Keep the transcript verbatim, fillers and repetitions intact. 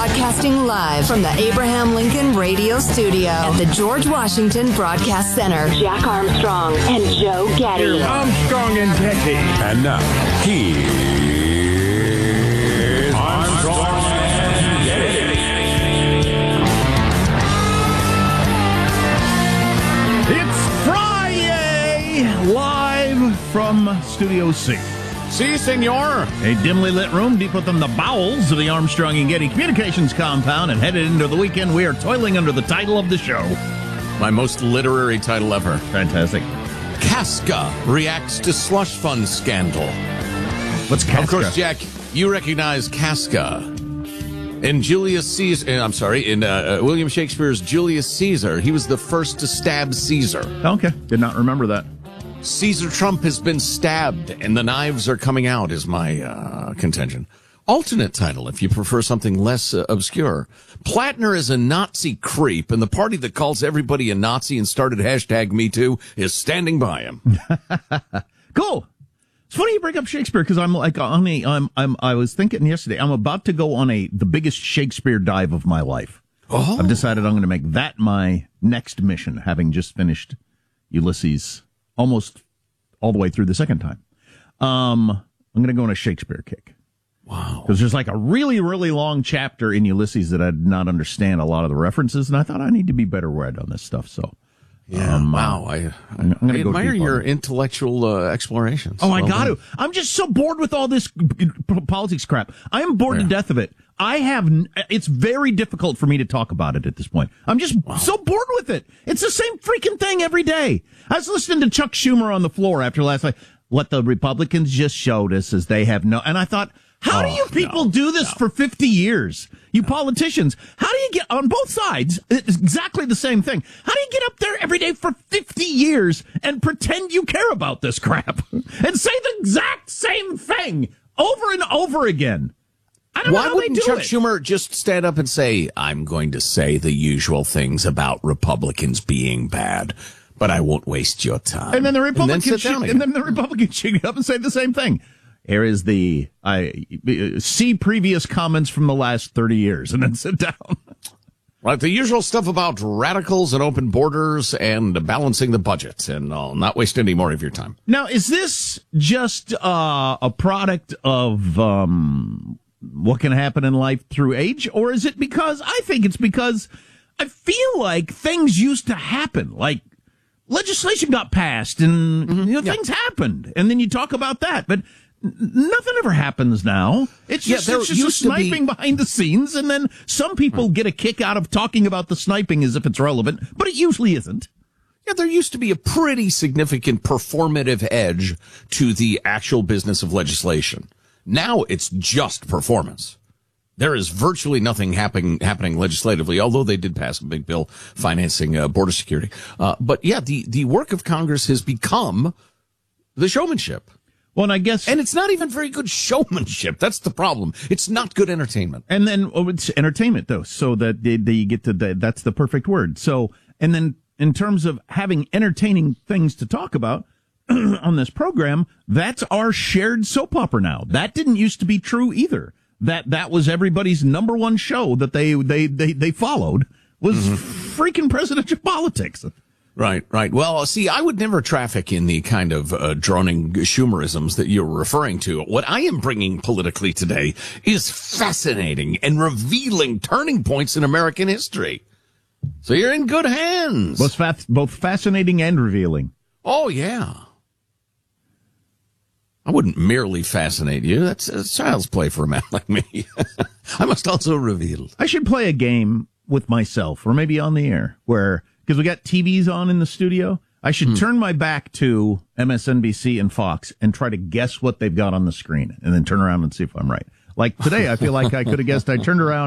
Broadcasting live from the Abraham Lincoln Radio Studio at the George Washington Broadcast Center. Jack Armstrong and Joe Getty. Armstrong and Getty. And now, here's Armstrong and Getty. It's Friday, live from Studio C. Si, senor. A dimly lit room deep within the bowels of the Armstrong and Getty Communications compound, and headed into the weekend, we are toiling under the title of the show. My most literary title ever. Fantastic. Casca reacts to slush fund scandal. What's Casca? Of course, Jack, you recognize Casca. In Julius Caesar, I'm sorry, in uh, William Shakespeare's Julius Caesar, he was the first to stab Caesar. Okay, did not remember that. Caesar Trump has been stabbed, and the knives are coming out, is my uh, contention. Alternate title, if you prefer something less uh, obscure. Plattner is a Nazi creep, and the party that calls everybody a Nazi and started hashtag Me Too is standing by him. Cool. It's funny you bring up Shakespeare, because I'm like on a, I'm, I'm, I was thinking yesterday, I'm about to go on a the biggest Shakespeare dive of my life. Oh. I've decided I'm going to make that my next mission, having just finished Ulysses almost all the way through the second time. Um, I'm going to go on a Shakespeare kick. Wow. Because there's like a really, really long chapter in Ulysses that I did not understand a lot of the references, and I thought I need to be better read on this stuff. So, yeah, um, wow. I, I, I'm gonna I go admire deep on your it. intellectual uh, explorations. Oh, I Well got done. to. I'm just so bored with all this politics crap. I am bored Yeah. to death of it. I have, n- it's very difficult for me to talk about it at this point. I'm just Wow. so bored with it. It's the same freaking thing every day. I was listening to Chuck Schumer on the floor after last night. What the Republicans just showed us is they have no, and I thought, how do Oh, you people no, do this no. for fifty years? You politicians, how do you get on both sides? It's exactly the same thing. How do you get up there every day for fifty years and pretend you care about this crap and say the exact same thing over and over again? I don't know Why how wouldn't they do Chuck it. Schumer just stand up and say, I'm going to say the usual things about Republicans being bad, but I won't waste your time. And then the Republicans sit should, down and, again. then the Republicans should get up and say the same thing. Here is the I see previous comments from the last thirty years, and then sit down. Right, the usual stuff about radicals and open borders and balancing the budget, and I'll not waste any more of your time. Now, is this just uh, a product of um, what can happen in life through age, or is it because I think it's because I feel like things used to happen, like legislation got passed and Mm-hmm. you know Yeah. things happened, and then you talk about that, but nothing ever happens now. It's Yeah, just, there it's just a used to be- sniping behind the scenes, and then some people get a kick out of talking about the sniping as if it's relevant, but it usually isn't. Yeah, there used to be a pretty significant performative edge to the actual business of legislation. Now it's just performance. There is virtually nothing happening happening legislatively, although they did pass a big bill financing uh, border security. Uh, but yeah, the, the work of Congress has become the showmanship. Well, and I guess, And it's not even very good showmanship. That's the problem. It's not good entertainment. and then oh, it's entertainment though, so that they, they get to the, that's the perfect word. So, and then in terms of having entertaining things to talk about on this program, that's our shared soap opera now. That didn't used to be true either. That that was everybody's number one show that they they they, they followed was Mm-hmm. freaking presidential politics. Right, right. Well, see, I would never traffic in the kind of uh, droning Schumerisms that you're referring to. What I am bringing politically today is fascinating and revealing turning points in American history. So you're in good hands. Was fa- both fascinating and revealing. Oh, yeah. I wouldn't merely fascinate you. That's a child's play for a man like me. I must also reveal. I should play a game with myself, or maybe on the air, where, because we got T Vs on in the studio, I should Hmm. turn my back to M S N B C and Fox and try to guess what they've got on the screen, and then turn around and see if I'm right. Like today, I feel like I could have guessed. I turned around